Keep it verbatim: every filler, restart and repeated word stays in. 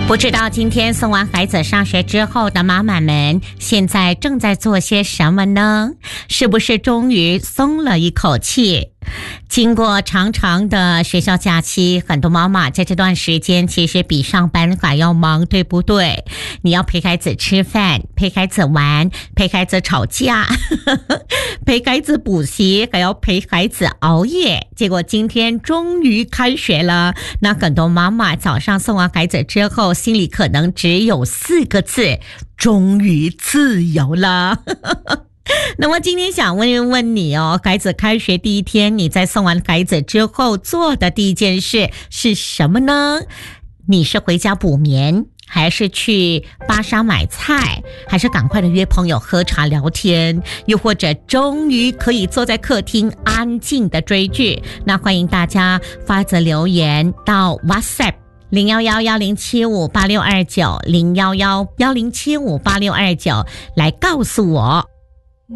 不知道今天送完孩子上学之后的妈妈们现在正在做些什么呢？是不是终于松了一口气？经过长长的学校假期，很多妈妈在这段时间其实比上班还要忙，对不对？你要陪孩子吃饭，陪孩子玩，陪孩子吵架陪孩子补习，还要陪孩子熬夜。结果今天终于开学了，那很多妈妈早上送完孩子之后，心里可能只有四个字：终于自由了那么今天想问问你哦，孩子开学第一天，你在送完孩子之后做的第一件事是什么呢？你是回家补眠，还是去巴沙买菜，还是赶快的约朋友喝茶聊天，又或者终于可以坐在客厅安静的追剧？那欢迎大家发则留言到 WhatsApp零一一一零七五八六二九 零一一一零七五八六二九来告诉我。